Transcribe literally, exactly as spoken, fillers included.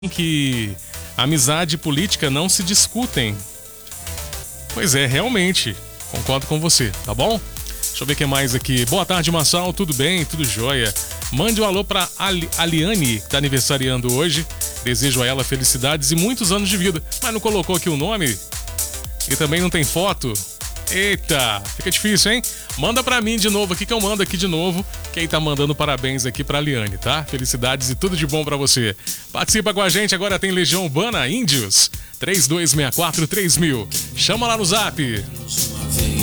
que amizade e política não se discutem. Pois é, realmente, concordo com você, tá bom? Deixa eu ver o que mais aqui. Boa tarde, Marçal, tudo bem? Tudo jóia? Mande um alô pra Ali- Aliane, que tá aniversariando hoje. Desejo a ela felicidades e muitos anos de vida. Mas não colocou aqui o nome? E também não tem foto? Eita, fica difícil, hein? Manda pra mim de novo aqui, que eu mando aqui de novo. Quem tá mandando parabéns aqui pra Aliane, tá? Felicidades e tudo de bom pra você. Participa com a gente, agora tem Legião Urbana Índios. três dois seis quatro três mil. Chama lá no zap.